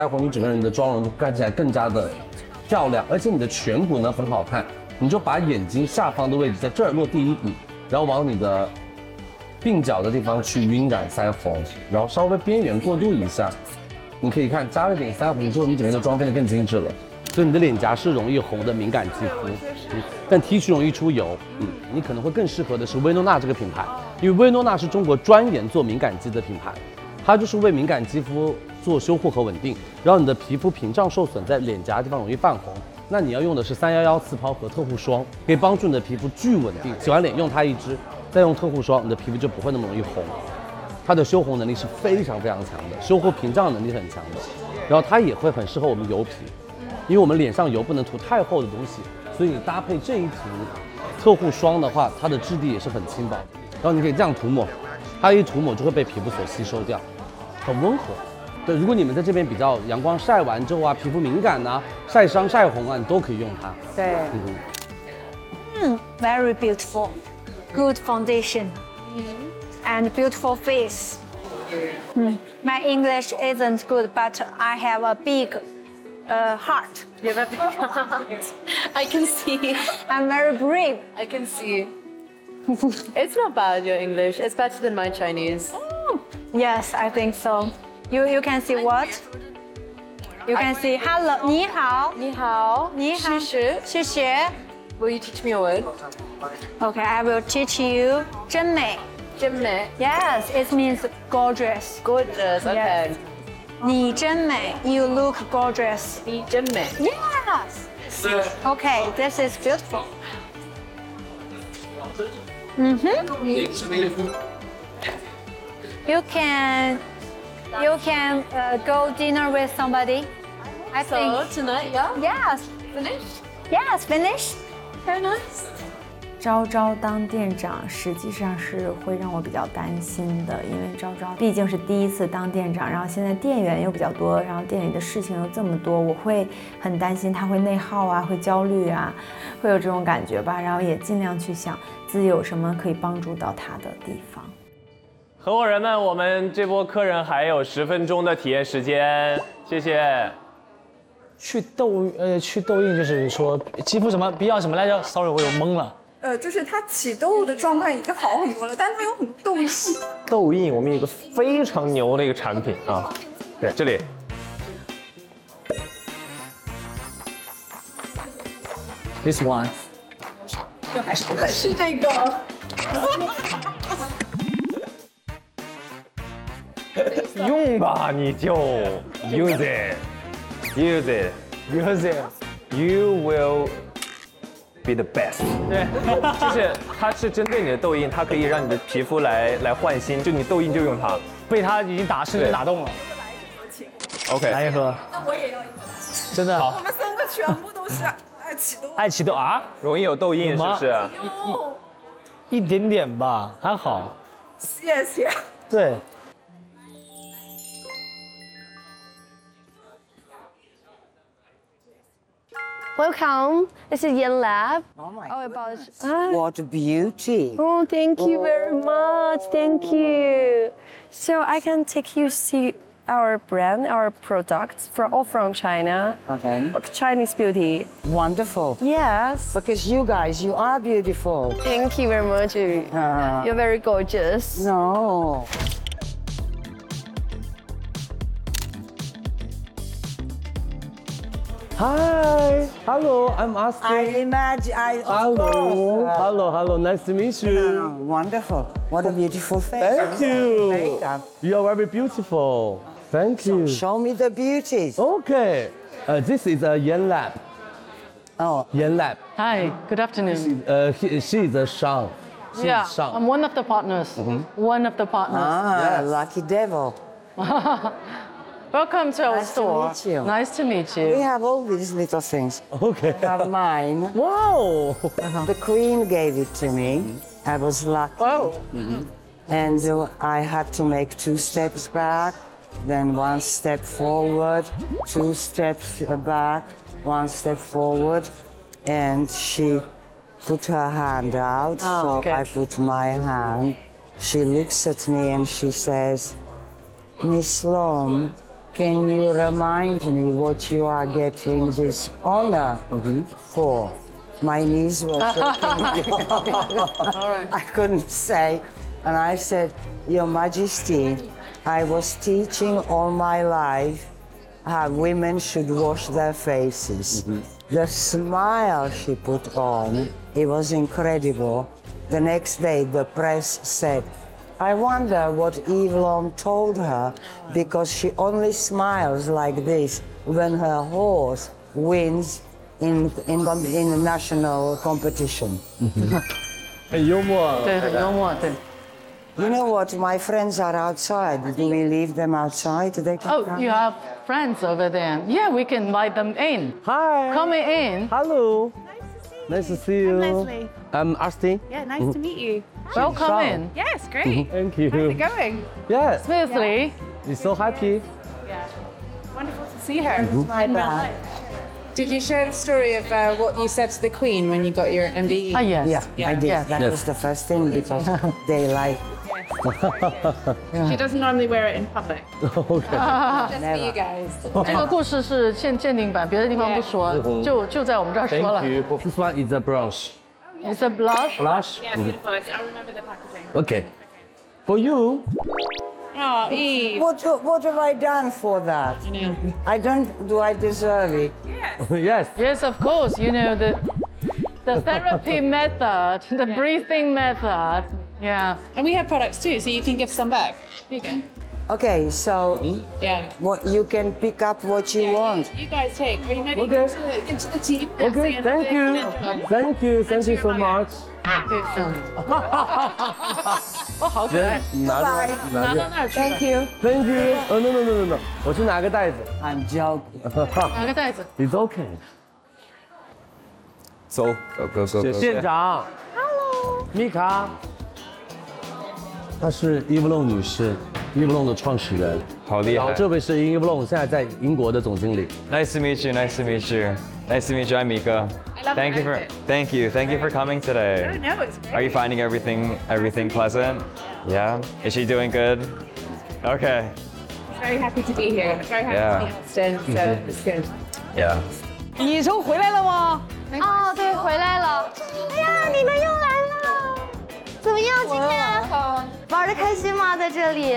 腮红，你整个人的妆容看起来更加的漂亮，而且你的颧骨呢很好看。你就把眼睛下方的位置在这儿落第一笔，然后往你的鬓角的地方去晕染腮红，然后稍微边缘过渡一下。你可以看加了点腮红之后，你整个人的妆变得更精致了。所以你的脸颊是容易红的敏感肌肤，但 T 区容易出油，你可能会更适合的是薇诺娜这个品牌，因为薇诺娜是中国专研做敏感肌的品牌，它就是为敏感肌肤做修护和稳定，让你的皮肤屏障受损，在脸颊地方容易泛红。那你要用的是311次抛和特护霜，可以帮助你的皮肤巨稳定。洗完脸用它一支，再用特护霜，你的皮肤就不会那么容易红。它的修红能力是非常非常强的，修护屏障能力很强的。然后它也会很适合我们油皮，因为我们脸上油不能涂太厚的东西，所以你搭配这一涂特护霜的话，它的质地也是很轻薄。然后你可以这样涂抹，它一涂抹就会被皮肤所吸收掉，很温和。对，如果你们在这边比较阳光晒完之后啊，皮肤敏感啊、晒伤、晒红啊，你都可以用它。 对 Very beautiful. Good foundation. And beautiful face. My English isn't good, but I have a big heart. You have a big heart. I can see. I'm very brave. I can see. It's not bad, your English. It's better than my Chinese. Yes, I think so. You can see what? You can see hello, 你好， 你好， 你好，谢谢。 Will you teach me a word? Okay, I will teach you 真美。 真美 Yes, it means gorgeous. Gorgeous. Okay. 你真美 You look gorgeous. 你真美 Yes. Okay, this is beautiful. You can go dinner with somebody. I So think. tonight, yeah? Yes. Finish? Yes, finish. Very nice. 昭昭当店长实际上是会让我比较担心的，因为昭昭毕竟是第一次当店长，然后现在店员又比较多，然后店里的事情又这么多，我会很担心他会内耗啊，会焦虑啊，会有这种感觉吧。然后也尽量去想自己有什么可以帮助到他的地方。 合伙人们，我们这波客人还有10分钟的体验时间，谢谢。 去痘印就是说肌肤什么比较什么来着 ？Sorry， 我有懵了。 就是它起痘的状态已经好很多了，但它有很多痘印。 痘印，我们有一个非常牛的一个产品啊，对，这里。 This one。 是这个。 用吧，你就 use it，use it，use it，you will be the best。对，就是它是针对你的痘印，它可以让你的皮肤来焕新，就你痘印就用它。 被它已经深深打动了。 OK， 来一盒。 那我也要一个。 真的。 我们3个全部都是爱起痘。 爱起痘啊？ 容易有痘印是不是？ 一点点吧，还好。 谢谢。 对。 Welcome. This is Yen Lab. Oh my about What beauty. Oh, thank you very much. Thank you. So I can take you see our brand, our products all from China. Okay. Chinese beauty. Wonderful. Yes. Because you guys, you are beautiful. Thank you very much. You're very gorgeous. No. Hi, hello, I'm asking. I imagine, Hello, nice to meet you. Wonderful. What a beautiful face. Thank you. Makeup. You are very beautiful. Thank you. Show me the beauties. Okay, this is a Yan Lab. Oh. Yan Lab. Hi, good afternoon. She is a Shang. Yeah, Shang. I'm one of the partners. One of the partners. Ah, lucky devil. Welcome to our Nice to store. meet you. Nice to meet We you. have all these little things. Okay. I have mine. Wow. The queen gave it to me. I was lucky. Oh. And I had to make 2 steps back, then 1 step forward, 2 steps back, 1 step forward. And she put her hand out, so okay. I put my hand. She looks at me and she says, Miss Lom, can you remind me what you are getting this honor for? My knees were shaking. I couldn't say. And I said, Your Majesty, I was teaching all my life how women should wash their faces. The smile she put on, it was incredible. The next day, the press said, I wonder what Yves Lom told her, because she only smiles like this when her horse wins in national competition. 很幽默。 对，很幽默，对。 You know what? My friends are outside. Do we leave them outside? They can Oh, come. you have friends over there. Yeah, we can invite them in. Hi. Coming in. Hello. Nice to see you. I'm Leslie. I'm Austin. Yeah, nice to meet you. Welcome in. Yes, great. Thank you. How's it going? Yes. Smoothly. You're so happy. Wonderful to see her. My bad. Did you share the story of what you said to the Queen when you got your MBE? Ah, yes. Yeah, I did. Yes. That was the first thing because they like. She doesn't normally wear it in public. Okay. Just for you guys. 这个故事是限定版，别的地方不说，就在我们这儿说了 Thank。you. This one is a blush. It's a blush. Blush. Yeah, beautiful. I'll remember the packaging. Okay. For you. Oh, Eve. What have I done for that? I don't. Do I deserve it? Yes. Yes, of course. You know the therapy method, the breathing method. Yeah. And we have products too, so you can give some back. Here you go. Okay, so Yeah. what you can pick up what you want. You guys take. Are you ready? Okay. Into the team. Okay. Thank you. Thank you. Thank you so much. 哦，好可爱， 拿着。 拿到那儿去吧。 Thank you. Thank you. No. 我去拿个袋子。 I'm joking. 拿个袋子。 It's okay. 走，go。 店长。Hello。米卡。她是 Yves Lom 女士，Yves Lom 的创始人。 好厉害。 然后这位是 Yves Lom 现在在英国的总经理。 Nice to meet you. Nice to meet you. Nice to meet you. I'm Mika. Thank you for coming today. Oh, no, it's great. Are you finding everything pleasant? Yeah. Is she doing good? Okay. Very happy to be here. Very happy Yeah. to be Austin, so it's good. Yeah. 你从回来了吗？ 哦，对，回来了。哎呀，你们又来了，怎么样？今天玩的开心吗？在这里？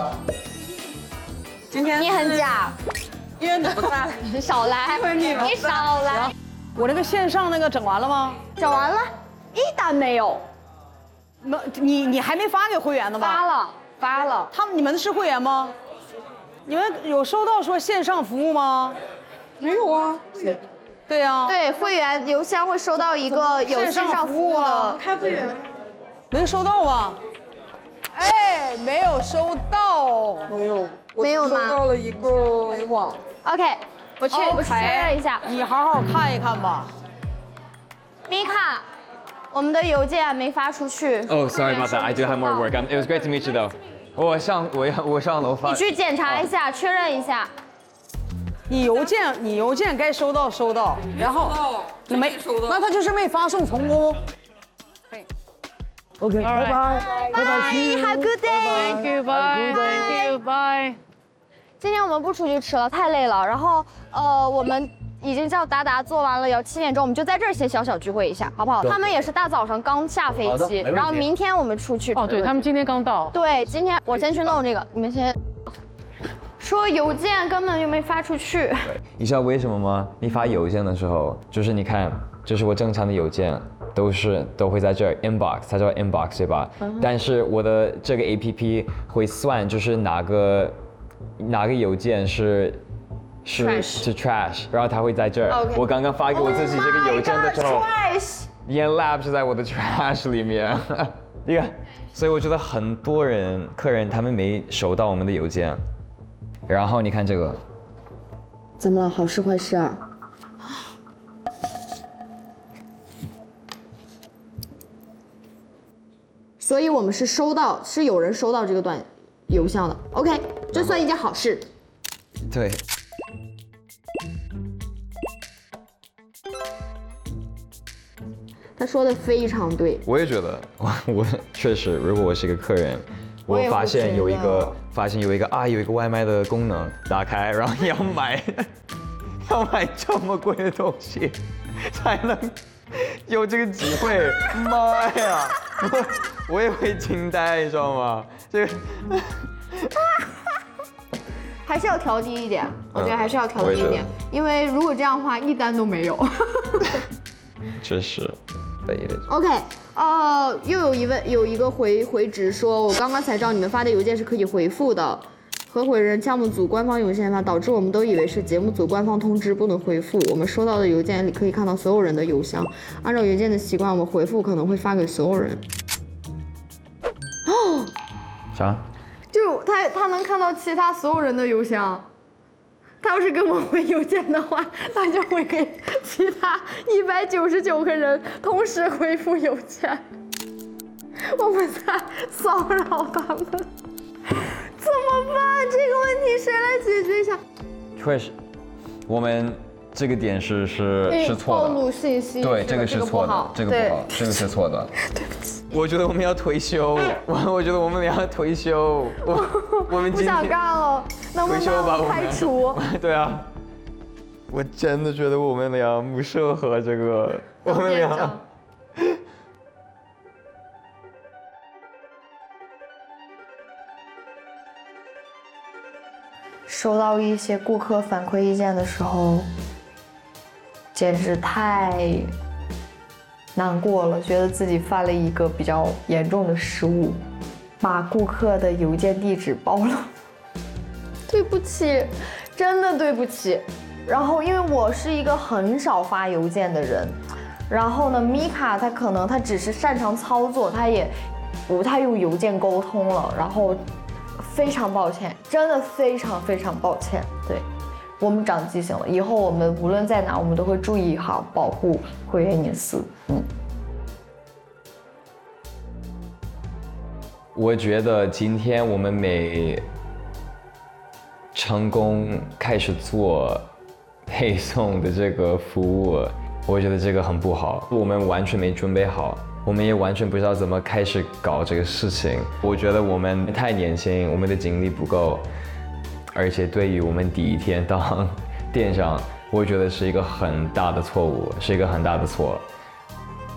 今天你很假， 因为怎么办？ 你少来，你少来。 我那个线上那个整完了吗？ 整完了，一单没有。 你还没发给会员呢吗？ 发了。 你们是会员吗？你们有收到说线上服务吗？没有啊。对呀。 对，会员邮箱会收到一个有线上服务的。 开会员。没收到吧？哎，没有收到。 没有吗？ 收到了一个网。 OK，我确认一下。 你好好看一看吧。 米卡，我们的邮件没发出去。 Oh, sorry about that. I do have more work. It was great to meet you though. 我上楼发。 你去检查一下，确认一下。 你邮件该收到，然后没，那他就是没发送成功。 OK，拜拜。 拜拜 ，Have a good day。 Thank you. Bye. Thank you. Bye. 今天我们不出去吃了，太累了。然后我们已经叫达达做完了，要7点钟，我们就在这儿先小聚会一下，好不好？他们也是大早上刚下飞机，然后明天我们出去。 哦，对他们今天刚到。 对，今天我先去弄这个，你们先。说邮件根本就没发出去。 你知道为什么吗？你发邮件的时候，就是你看，就是我正常的邮件都会在这儿 inbox， 它叫 inbox 对吧？但是我的这个 APP 会算，就是哪个邮件是 trash， 然后它会在这儿。 Okay. 我刚刚发给我自己这个邮件的时候 ，YenLab 是在我的 trash 里面。你看，所以我觉得很多客人他们没收到我们的邮件。然后你看这个， 怎么了？好事坏事啊？所以我们是有人收到这个短邮箱的。OK， 这算一件好事。 对。 他说的非常对。 我也觉得，我确实，如果我是一个客人， 我发现有一个有一个外卖的功能，打开然后要买这么贵的东西，才能有这个机会。妈呀，我也会惊呆，你知道吗？这个还是要调低一点，我觉得还是要调低一点，因为如果这样的话，一单都没有。 确实。 OK， 又有一个回执说，我刚刚才知道你们发的邮件是可以回复的。合伙人项目组官方邮件发，导致我们都以为是节目组官方通知不能回复。我们收到的邮件里可以看到所有人的邮箱，按照邮件的习惯，我们回复可能会发给所有人。哦， 啥？ 就他能看到其他所有人的邮箱。他要是给我回邮件的话，他就会给其他199个人同时回复邮件。我们在骚扰他们，怎么办？这个问题谁来解决一下？ 确实，我们这个点是错的。 暴露信息， 对，这个是错的，这个不好，这个是错的。 对不起。 我觉得我们要退休，我觉得我们要退休。我们不想干了，能不能把我开除？ 对啊，我真的觉得我们俩不适合这个，我们俩。 收到一些顾客反馈意见的时候，简直太难过了，觉得自己犯了一个比较严重的失误，把顾客的邮件地址报了。对不起，真的对不起。然后因为我是一个很少发邮件的人，然后呢，米卡她只是擅长操作，她也不太用邮件沟通了，然后非常抱歉，真的非常非常抱歉。对。我们长记性了，以后我们无论在哪，我们都会注意好保护会员隐私。 我觉得今天我们每成功开始做配送的这个服务，我觉得这个很不好，我们完全没准备好，我们也完全不知道怎么开始搞这个事情。我觉得我们太年轻，我们的精力不够。而且对于我们第一天当店长，我觉得是一个很大的错误，是一个很大的错。